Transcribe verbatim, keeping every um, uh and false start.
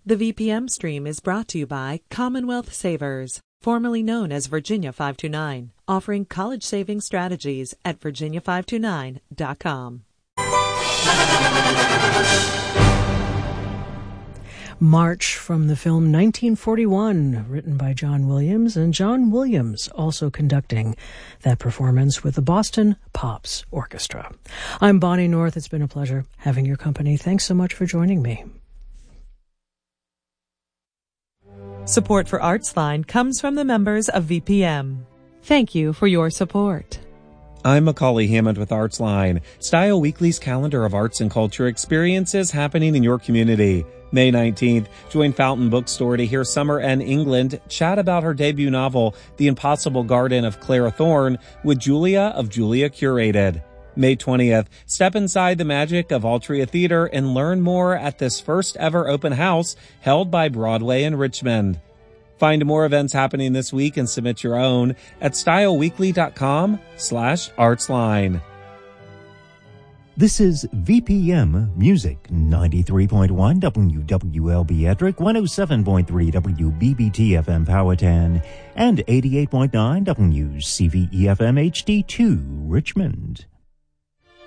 The V P M stream is brought to you by Commonwealth Savers, formerly known as Virginia five two nine, offering college saving strategies at virginia five two nine dot com. March from the film nineteen forty-one, written by John Williams, and John Williams also conducting that performance with the Boston Pops Orchestra. I'm Bonnie North. It's been a pleasure having your company. Thanks so much for joining me. Support for ArtsLine comes from the members of V P M. Thank you for your support. I'm Macaulay Hammond with ArtsLine, Style Weekly's calendar of arts and culture experiences happening in your community. May nineteenth, join Fountain Bookstore to hear Summer N. England chat about her debut novel, The Impossible Garden of Claire Thorne, with Julia of Julia Curated. May twentieth, step inside the magic of Altria Theater and learn more at this first ever open house held by Broadway in Richmond. Find more events happening this week and submit your own at styleweekly.com slash artsline. This is V P M Music, ninety-three point one W W L B Edric, one oh seven point three W B B T F M Powhatan, and eighty-eight point nine W C V E F M H D two Richmond.